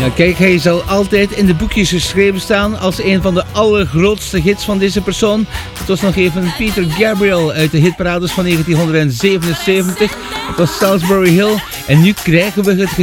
Kijk, hij zal altijd in de boekjes geschreven staan als een van de allergrootste hits van deze persoon. Het was nog even Peter Gabriel uit de hitparades van 1977. Het was Salisbury Hill. En nu krijgen we het